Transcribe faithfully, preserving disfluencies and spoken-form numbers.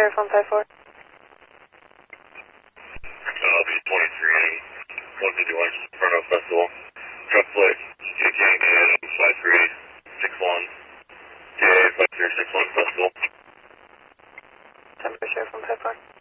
Sheriff one five four. Uh, B twenty-three, one fifty-one, Inferno Festival. Truck plate, J K A five three six one. J A five three six one Festival. Temper Sheriff one five four.